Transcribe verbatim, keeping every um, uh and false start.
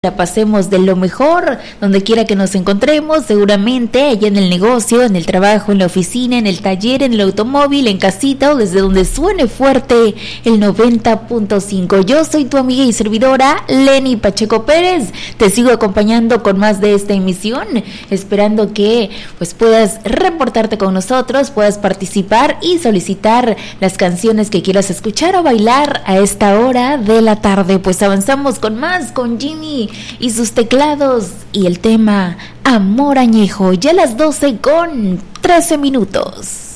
La pasemos de lo mejor, donde quiera que nos encontremos, seguramente allá en el negocio, en el trabajo, en la oficina, en el taller, en el automóvil, en casita o desde donde suene fuerte el noventa punto cinco. Yo soy tu amiga y servidora Lenny Pacheco Pérez. Te sigo acompañando con más de esta emisión, esperando que pues puedas reportarte con nosotros, puedas participar y solicitar las canciones que quieras escuchar o bailar a esta hora de la tarde. Pues avanzamos con más, con Jimmy y sus teclados y el tema Amor Añejo, ya a las doce con trece minutos.